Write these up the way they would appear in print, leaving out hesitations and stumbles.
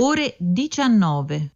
ore 19.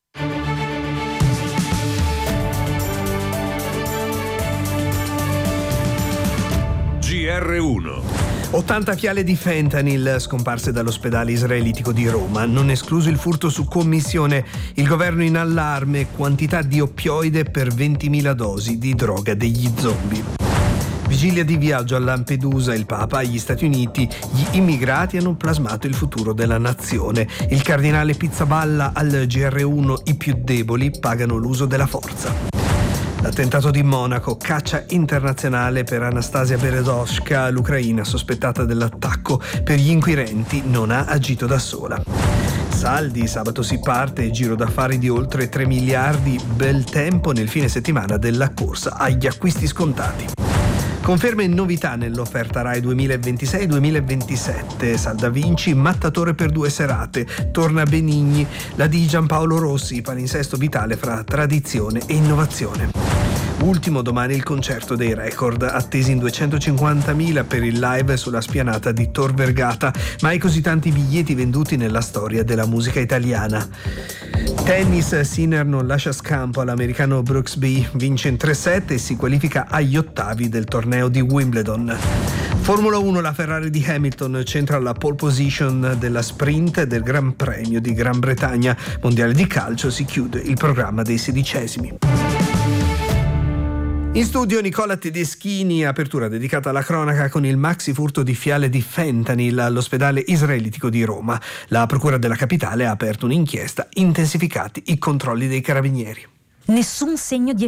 GR1. 80 fiale di fentanyl scomparse dall'ospedale israelitico di Roma, non escluso il furto su commissione. Il governo in allarme, quantità di oppioide per 20.000 dosi di droga degli zombie. Vigilia di viaggio a Lampedusa, il Papa agli Stati Uniti, gli immigrati hanno plasmato il futuro della nazione. Il cardinale Pizzaballa al GR1, i più deboli pagano l'uso della forza. L'attentato di Monaco, caccia internazionale per Anastasia Beredoshka, l'Ucraina sospettata dell'attacco. Per gli inquirenti non ha agito da sola. Saldi, sabato si parte, giro d'affari di oltre 3 miliardi, bel tempo nel fine settimana della corsa agli acquisti scontati. Conferme e novità nell'offerta Rai 2026-2027. Salda Vinci, Mattatore per 2 serate. Torna Benigni, la di Giampaolo Rossi, palinsesto vitale fra tradizione e innovazione. Ultimo domani il concerto dei record, attesi in 250.000 per il live sulla spianata di Tor Vergata, mai così tanti biglietti venduti nella storia della musica italiana. Tennis, Sinner non lascia scampo all'americano Brooksby, vince in 3-7 e si qualifica agli ottavi del torneo di Wimbledon. Formula 1, la Ferrari di Hamilton centra la pole position della sprint del Gran Premio di Gran Bretagna. Mondiale di calcio, si chiude il programma dei 16esimi. In studio Nicola Tedeschini, apertura dedicata alla cronaca con il maxi furto di fiale di fentanyl all'ospedale israelitico di Roma. La procura della capitale ha aperto un'inchiesta, intensificati i controlli dei carabinieri. Nessun segno di